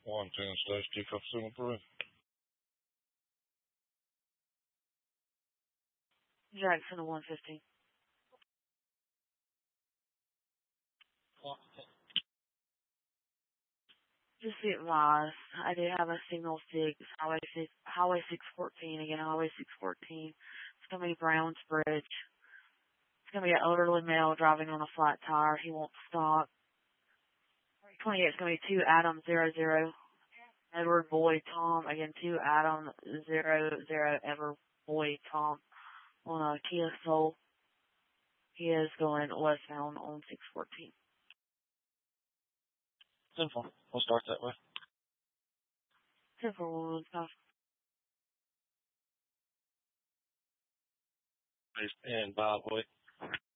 110 Stage, Teacup Signal Parade. Jackson to 115. Just be advised, I do have a signal 6, Highway 614, again, Highway 614. It's going to be Browns Bridge. It's going to be an elderly male driving on a flat tire. He won't stop. 28 is going to be 2 Adam 00, Edward Boyd Tom. Again, 2 Adam 00, Edward Boyd Tom on a Kia Soul. He is going westbound on 614. 10-4. We'll start that way. 10-4, And Bob, wait.